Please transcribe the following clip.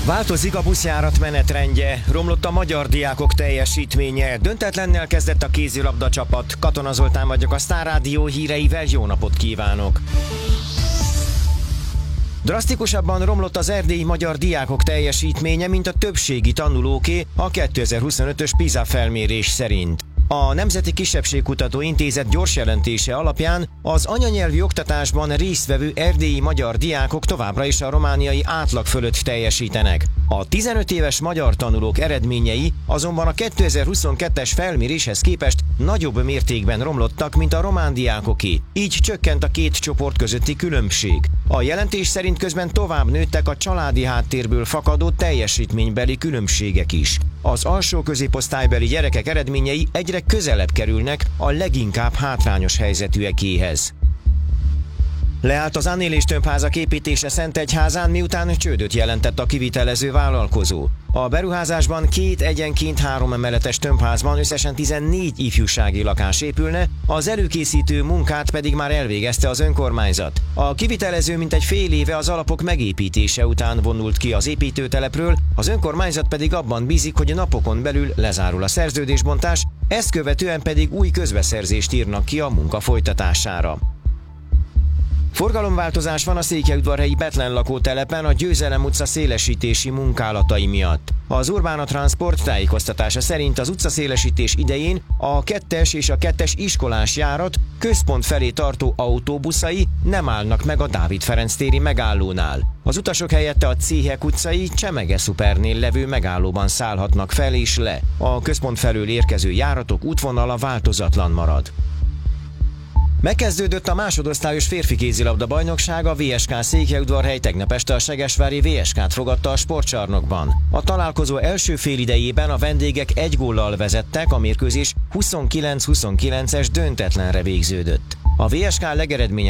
Változik a buszjárat menetrendje, romlott a magyar diákok teljesítménye, döntetlennel kezdett a kézilabda csapat. Katona Zoltán vagyok, a Sztár Rádió híreivel, jó napot kívánok! Drasztikusabban romlott az erdélyi magyar diákok teljesítménye, mint a többségi tanulóké a 2025-ös PISA felmérés szerint. A Nemzeti Kisebbségkutató Intézet gyors jelentése alapján az anyanyelvi oktatásban résztvevő erdélyi magyar diákok továbbra is a romániai átlag fölött teljesítenek. A 15 éves magyar tanulók eredményei azonban a 2022-es felméréshez képest nagyobb mértékben romlottak, mint a román diákoké. Így csökkent a két csoport közötti különbség. A jelentés szerint közben tovább nőttek a családi háttérből fakadó teljesítménybeli különbségek is. Az alsó középosztálybeli gyerekek eredményei egyre közelebb kerülnek a leginkább hátrányos helyzetűekéhez. Leállt az Annél és tömbházak építése Szentegyházán, miután csődöt jelentett a kivitelező vállalkozó. A beruházásban két egyenként 3 emeletes tömbházban összesen 14 ifjúsági lakás épülne, az előkészítő munkát pedig már elvégezte az önkormányzat. A kivitelező mintegy fél éve az alapok megépítése után vonult ki az építőtelepről, az önkormányzat pedig abban bízik, hogy napokon belül lezárul a szerződésbontás, ezt követően pedig új közbeszerzést írnak ki a munka folytatására. Forgalomváltozás van a székelyudvarhelyi Bethlen lakótelepen a Győzelem utca szélesítési munkálatai miatt. Az Urbana Transport tájékoztatása szerint az utcaszélesítés idején a 2-es és a 2-es iskolás járat központ felé tartó autóbuszai nem állnak meg a Dávid Ferenc téri megállónál. Az utasok helyette a Céhek utcai Csemege Szupernél levő megállóban szállhatnak fel és le. A központ felől érkező járatok útvonala változatlan marad. Megkezdődött a másodosztályos férfi kézilabda bajnokság, a VSK Székelyudvarhely tegnap este a segesvári VSK-t fogadta a sportcsarnokban. A találkozó első félidejében a vendégek 1 góllal vezettek, a mérkőzés 29-29-es döntetlenre végződött. A VSK legeredményesebb